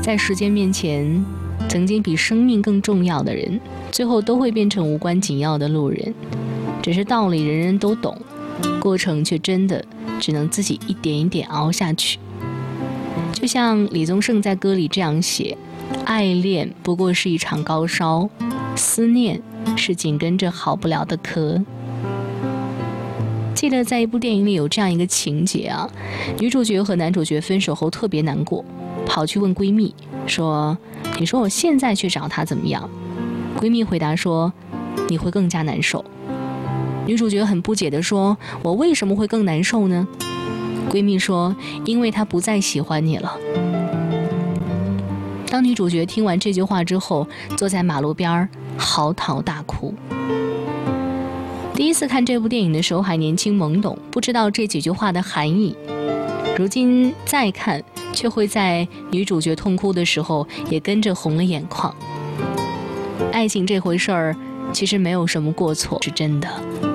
在时间面前，曾经比生命更重要的人，最后都会变成无关紧要的路人。只是道理人人都懂，过程却真的只能自己一点一点熬下去。就像李宗盛在歌里这样写：爱恋不过是一场高烧，思念是紧跟着好不了的咳。记得在一部电影里有这样一个情节啊，女主角和男主角分手后特别难过，跑去问闺蜜说：你说我现在去找他怎么样？闺蜜回答说：你会更加难受。女主角很不解地说：我为什么会更难受呢？闺蜜说：因为他不再喜欢你了。当女主角听完这句话之后，坐在马路边嚎啕大哭。第一次看这部电影的时候还年轻懵懂，不知道这几句话的含义。如今再看，却会在女主角痛哭的时候也跟着红了眼眶。爱情这回事儿，其实没有什么过错，是真的。